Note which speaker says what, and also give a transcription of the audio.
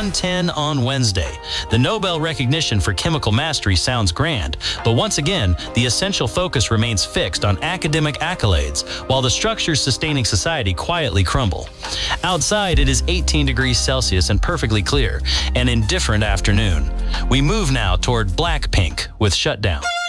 Speaker 1: 1:10 on Wednesday. The Nobel recognition for chemical mastery sounds grand, but once again, the essential focus remains fixed on academic accolades, while the structures sustaining society quietly crumble. Outside, it is 18 degrees Celsius and perfectly clear, an indifferent afternoon. We move now toward Blackpink with Shutdown.